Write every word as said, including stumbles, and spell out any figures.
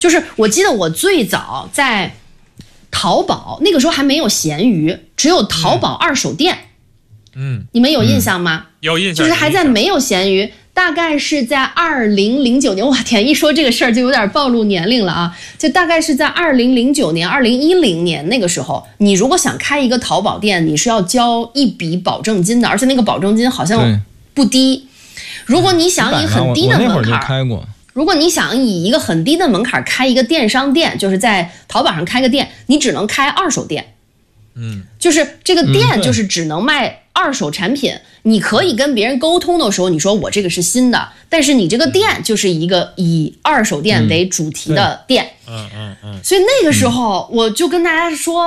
就是我记得我最早在淘宝那个时候还没有闲鱼，只有淘宝二手店。 嗯， 你们有印象吗？ 嗯、有印象， 就是还在没有闲鱼，大概是在二零零九年。哇天，一说这个事儿就有点暴露年龄了啊！就大概是在二零零九年、二零一零年那个时候，你如果想开一个淘宝店，你是要交一笔保证金的，而且那个保证金好像不低。如果你想以很低的门槛， 开过。 如果你想以一个很低的门槛开一个电商店，就是在淘宝上开个店，你只能开二手店。 嗯， 就是这个店就是只能卖二手产品，嗯、你可以跟别人沟通的时候，你说我这个是新的，但是你这个店就是一个以二手店为主题的店。 嗯嗯嗯。 所以那个时候我就跟大家说。